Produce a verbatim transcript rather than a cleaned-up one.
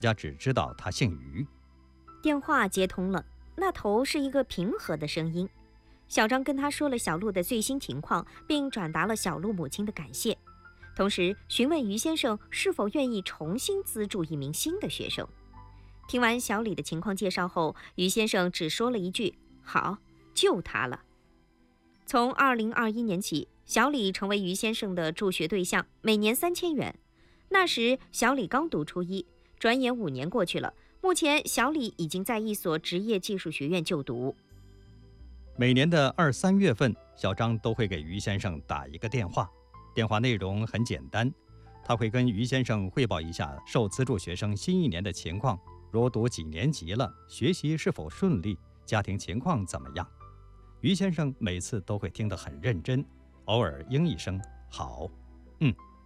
家只知道他姓于。 电话接通了，那头是一个平和的声音。小张跟他说了小陆的最新情况，并转达了小陆母亲的感谢，同时询问于先生是否愿意重新资助一名新的学生。听完小李的情况介绍后，于先生只说了一句：好，就他了。从二零二一年起，小李成为于先生的助学对象，每年三千元。那时小李刚读初一，转眼五年过去了，目前小李已经在一所职业技术学院就读。 每年的二三月份，小张都会给于先生打一个电话，电话内容很简单，他会跟于先生汇报一下受资助学生新一年的情况，如读几年级了，学习是否顺利，家庭情况怎么样。于先生每次都会听得很认真，偶尔应一声好，嗯。